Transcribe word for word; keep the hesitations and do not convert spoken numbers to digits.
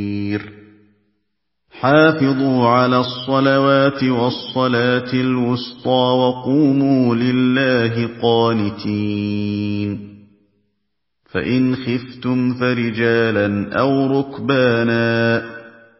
حافظوا على الصلوات والصلاة الوسطى وقوموا لله قانتين فإن خفتم فرجالا أو ركبانا